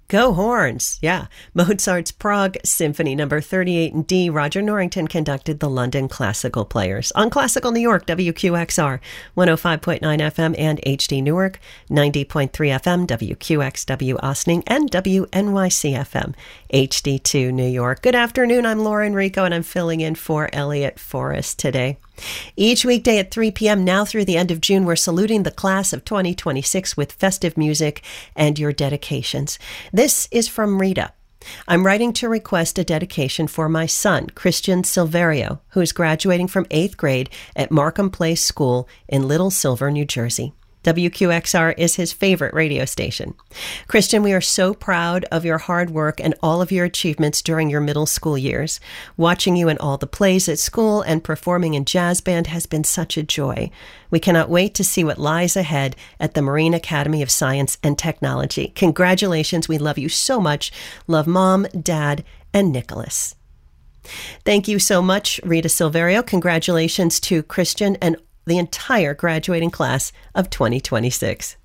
Go Horns. Yeah. Mozart's Prague Symphony Number 38 in D. Roger Norrington conducted the London Classical Players. On Classical New York, WQXR, 105.9 FM and HD Newark, 90.3 FM, WQXW Ossining, and WNYC FM, HD2 New York. Good afternoon. I'm Lauren Rico, and I'm filling in for Elliot Forrest today. Each weekday at 3 p.m. now through the end of June, we're saluting the class of 2026 with festive music and your dedications. This is from Rita. I'm writing to request a dedication for my son, Christian Silverio, who is graduating from 8th grade at Markham Place School in Little Silver, New Jersey. WQXR is his favorite radio station. Christian, we are so proud of your hard work and all of your achievements during your middle school years. Watching you in all the plays at school and performing in jazz band has been such a joy. We cannot wait to see what lies ahead at the Marine Academy of Science and Technology. Congratulations. We love you so much. Love Mom, Dad, and Nicholas. Thank you so much, Rita Silverio. Congratulations to Christian and the entire graduating class of 2026.